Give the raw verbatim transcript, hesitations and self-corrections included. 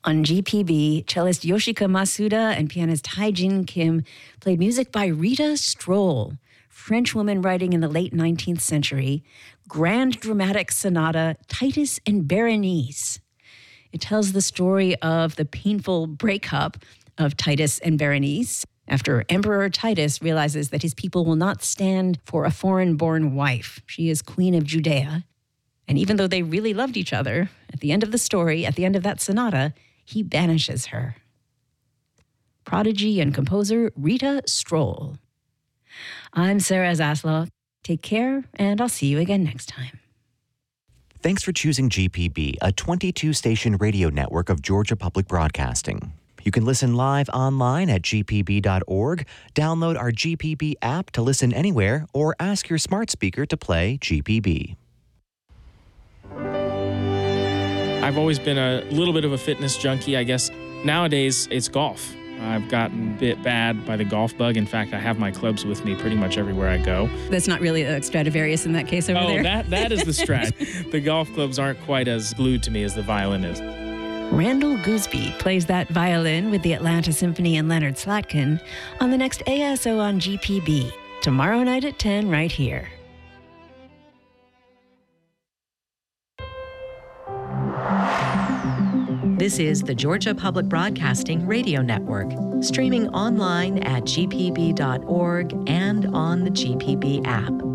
On G P B, cellist Yoshika Masuda and pianist Haijin Kim played music by Rita Stroll, French woman writing in the late nineteenth century, grand dramatic sonata Titus and Berenice. It tells the story of the painful breakup of Titus and Berenice after Emperor Titus realizes that his people will not stand for a foreign-born wife. She is Queen of Judea. And even though they really loved each other, at the end of the story, at the end of that sonata, he banishes her. Prodigy and composer Rita Stroll. I'm Sarah Zaslow. Take care, and I'll see you again next time. Thanks for choosing G P B, a twenty-two station radio network of Georgia Public Broadcasting. You can listen live online at g p b dot org, download our G P B app to listen anywhere, or ask your smart speaker to play G P B. I've always been a little bit of a fitness junkie, I guess. Nowadays, it's golf. I've gotten bit bad by the golf bug. In fact, I have my clubs with me pretty much everywhere I go. That's not really a Stradivarius in that case over oh, there. Oh, that, that is the Strat. The golf clubs aren't quite as glued to me as the violin is. Randall Gooseby plays that violin with the Atlanta Symphony and Leonard Slatkin on the next A S O on G P B, tomorrow night at ten right here. This is the Georgia Public Broadcasting Radio Network, streaming online at g p b dot org and on the G P B app.